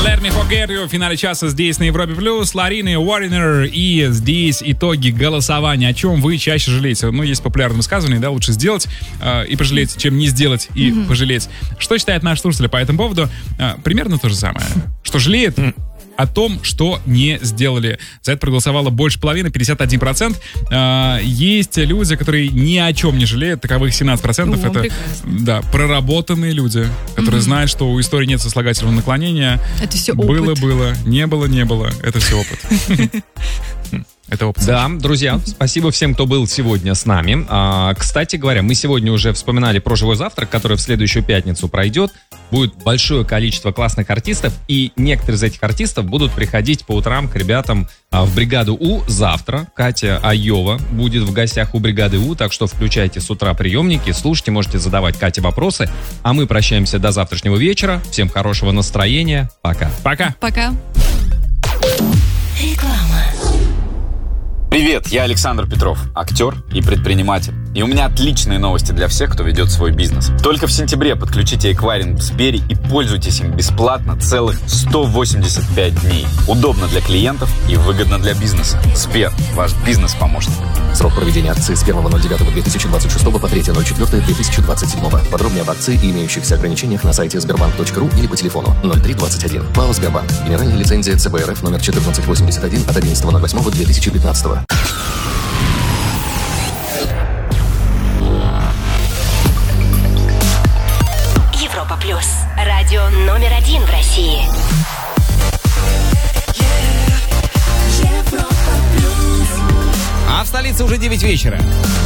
Let Me Forget You в финале часа здесь на Европе Плюс. Ларина Уорренер. И здесь итоги голосования. О чем вы чаще жалеете? Ну, есть популярное высказывание, да, лучше сделать и пожалеть, чем не сделать и пожалеть. Что считает наш слушатель по этому поводу? Примерно то же самое. Что жалеет о том, что не сделали. За это проголосовало больше половины, 51%. Есть люди, которые ни о чем не жалеют, таковых 17%. Это да, проработанные люди, которые знают, что у истории нет сослагательного наклонения. Это все опыт. Было, не было. Это все опыт. Это опыт. Да, друзья, спасибо всем, кто был сегодня с нами. Кстати говоря, мы сегодня уже вспоминали про живой завтрак, который в следующую пятницу пройдет. Будет большое количество классных артистов, и некоторые из этих артистов будут приходить по утрам к ребятам в бригаду У завтра. Катя Айова будет в гостях у бригады У, так что включайте с утра приемники, слушайте, можете задавать Кате вопросы. А мы прощаемся до завтрашнего вечера. Всем хорошего настроения. Пока. Пока. Реклама. Привет, я Александр Петров, актер и предприниматель. И у меня отличные новости для всех, кто ведет свой бизнес. Только в сентябре подключите эквайринг в Сбере и пользуйтесь им бесплатно целых 185 дней. Удобно для клиентов и выгодно для бизнеса. Сбер, ваш бизнес-помощник. Срок проведения акции с 1.09.2026 по 3.04.2027. Подробнее об акции и имеющихся ограничениях на сайте sberbank.ru или по телефону 0321. ПАО «Сбербанк». Генеральная лицензия ЦБ РФ номер 1481 от 11.08.2015. Европа Плюс. Радио номер 1 в России. А в столице уже 9 вечера.